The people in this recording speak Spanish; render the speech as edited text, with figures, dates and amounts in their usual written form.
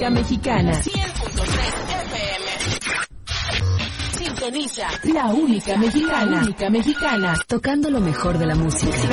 única mexicana. 100.3 FM. Sintoniza La única mexicana. Única mexicana. Tocando lo mejor de la música.